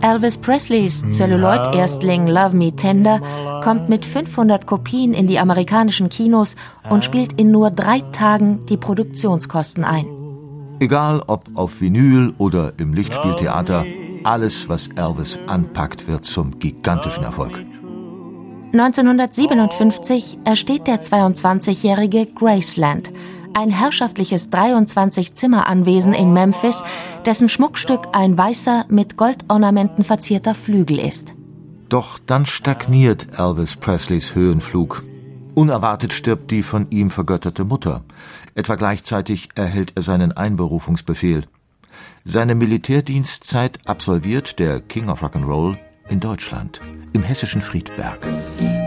Elvis Presleys Celluloid-Erstling Love Me Tender kommt mit 500 Kopien in die amerikanischen Kinos und spielt in nur 3 Tagen die Produktionskosten ein. Egal ob auf Vinyl oder im Lichtspieltheater, alles, was Elvis anpackt, wird zum gigantischen Erfolg. 1957 ersteht der 22-jährige Graceland, ein herrschaftliches 23-Zimmer-Anwesen in Memphis, dessen Schmuckstück ein weißer, mit Goldornamenten verzierter Flügel ist. Doch dann stagniert Elvis Presleys Höhenflug. Unerwartet stirbt die von ihm vergötterte Mutter. Etwa gleichzeitig erhält er seinen Einberufungsbefehl. Seine Militärdienstzeit absolviert der King of Rock'n'Roll in Deutschland, im hessischen Friedberg.